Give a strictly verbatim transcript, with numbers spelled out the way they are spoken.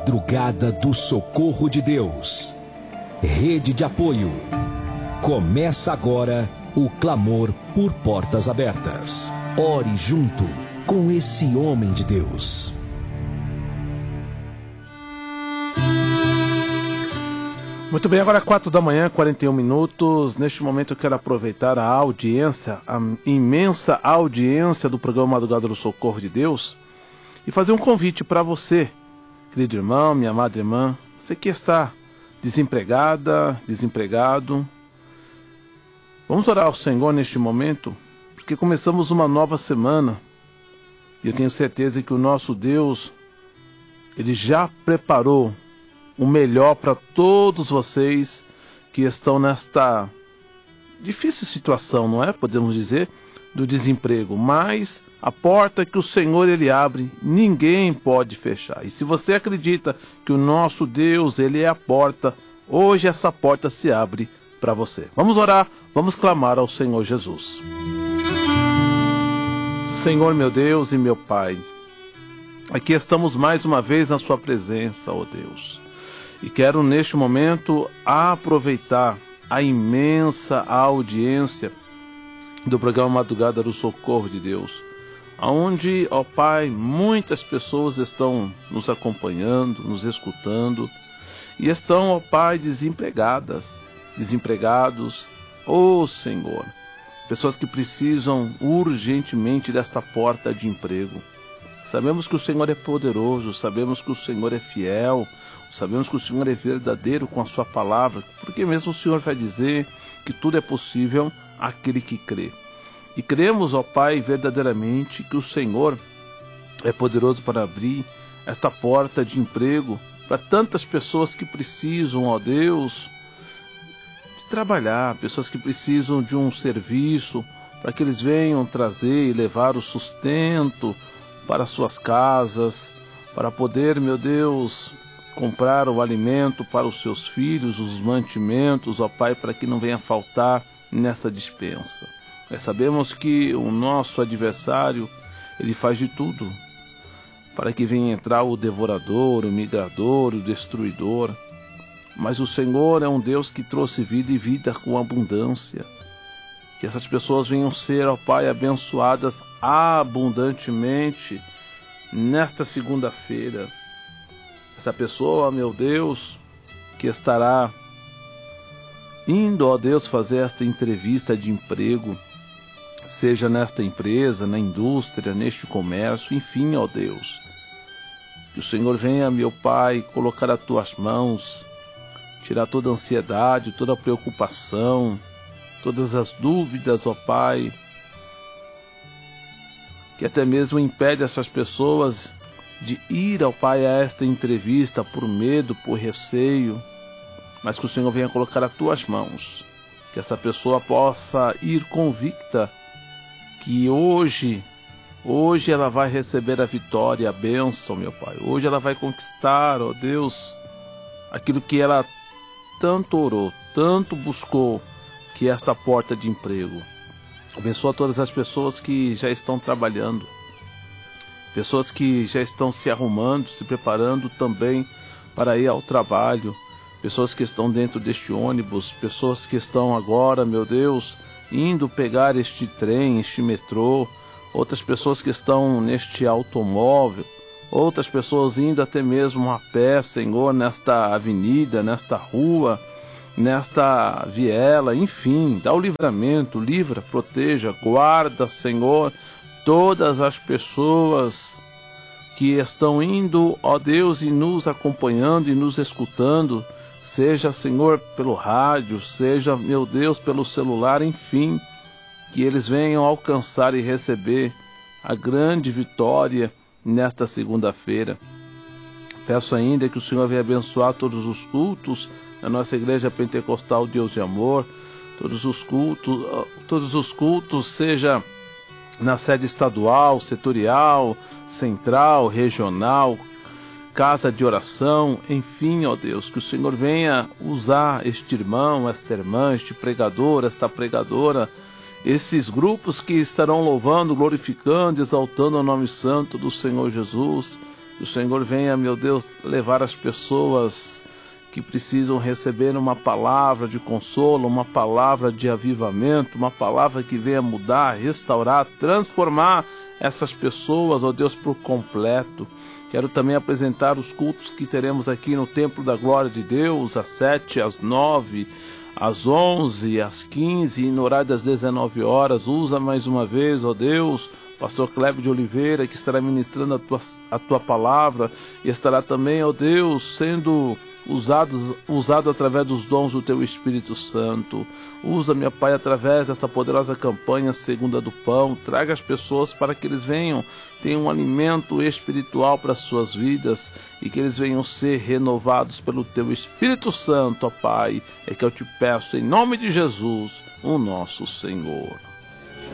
Madrugada do Socorro de Deus. Rede de apoio. Começa agora o clamor por portas abertas. Ore junto com esse homem de Deus. Muito bem, agora quatro da manhã, quarenta e um minutos. Neste momento eu quero aproveitar a audiência, a imensa audiência do programa Madrugada do Socorro de Deus e fazer um convite para você, querido irmão, minha amada irmã, você que está desempregada, desempregado. Vamos orar ao Senhor neste momento, porque começamos uma nova semana e eu tenho certeza que o nosso Deus, Ele já preparou o melhor para todos vocês que estão nesta difícil situação, não é? Podemos dizer, do desemprego. Mas a porta que o Senhor Ele abre, ninguém pode fechar. E se você acredita que o nosso Deus, Ele é a porta, hoje essa porta se abre para você. Vamos orar, vamos clamar ao Senhor Jesus. Senhor meu Deus e meu Pai, aqui estamos mais uma vez na sua presença, ó Deus. E quero neste momento aproveitar a imensa audiência do programa Madrugada do Socorro de Deus, onde, ó Pai, muitas pessoas estão nos acompanhando, nos escutando, e estão, ó Pai, desempregadas, desempregados, ó Senhor, pessoas que precisam urgentemente desta porta de emprego. Sabemos que o Senhor é poderoso, sabemos que o Senhor é fiel, sabemos que o Senhor é verdadeiro com a sua palavra, porque mesmo o Senhor vai dizer que tudo é possível àquele que crê. E cremos, ó Pai, verdadeiramente que o Senhor é poderoso para abrir esta porta de emprego para tantas pessoas que precisam, ó Deus, de trabalhar, pessoas que precisam de um serviço, para que eles venham trazer e levar o sustento para suas casas, para poder, meu Deus, comprar o alimento para os seus filhos, os mantimentos, ó Pai, para que não venha faltar nessa dispensa. Nós sabemos que o nosso adversário, ele faz de tudo para que venha entrar o devorador, o migrador, o destruidor. Mas o Senhor é um Deus que trouxe vida e vida com abundância. Que essas pessoas venham ser, ó Pai, abençoadas abundantemente nesta segunda-feira. Essa pessoa, meu Deus, que estará indo, ó Deus, fazer esta entrevista de emprego, seja nesta empresa, na indústria, neste comércio, enfim, ó Deus. Que o Senhor venha, meu Pai, colocar as tuas mãos, tirar toda a ansiedade, toda a preocupação, todas as dúvidas, ó Pai, que até mesmo impede essas pessoas de ir, ó Pai, a esta entrevista por medo, por receio, mas que o Senhor venha colocar as tuas mãos, que essa pessoa possa ir convicta que hoje, hoje ela vai receber a vitória, a bênção, meu Pai. Hoje ela vai conquistar, ó Deus, aquilo que ela tanto orou, tanto buscou, que é esta porta de emprego. Abençoa todas as pessoas que já estão trabalhando, pessoas que já estão se arrumando, se preparando também para ir ao trabalho, pessoas que estão dentro deste ônibus, pessoas que estão agora, meu Deus, indo pegar este trem, este metrô, outras pessoas que estão neste automóvel, outras pessoas indo até mesmo a pé, Senhor, nesta avenida, nesta rua, nesta viela, enfim, dá o livramento, livra, proteja, guarda, Senhor, todas as pessoas que estão indo, ó Deus, e nos acompanhando e nos escutando, seja, Senhor, pelo rádio, seja, meu Deus, pelo celular, enfim, que eles venham alcançar e receber a grande vitória nesta segunda-feira. Peço ainda que o Senhor venha abençoar todos os cultos na nossa Igreja Pentecostal Deus de Amor, todos os cultos, todos os cultos, seja na sede estadual, setorial, central, regional, casa de oração, enfim, ó Deus, que o Senhor venha usar este irmão, esta irmã, este pregador, esta pregadora, esses grupos que estarão louvando, glorificando, exaltando o nome santo do Senhor Jesus, Que o Senhor venha, meu Deus, levar as pessoas que precisam receber uma palavra de consolo, uma palavra de avivamento, uma palavra que venha mudar, restaurar, transformar essas pessoas, ó Deus, por completo. Quero também apresentar os cultos que teremos aqui no Templo da Glória de Deus, às sete, às nove, às onze, às quinze e no horário das dezenove horas. Usa mais uma vez, ó Deus, pastor Cléber de Oliveira, que estará ministrando a tua, a tua palavra e estará também, ó Deus, sendo usado, usado através dos dons do teu Espírito Santo. Usa, meu Pai, através desta poderosa campanha Segunda do Pão. Traga as pessoas para que eles venham ter um alimento espiritual para as suas vidas e que eles venham ser renovados pelo teu Espírito Santo, ó Pai. É que eu te peço em nome de Jesus, o nosso Senhor.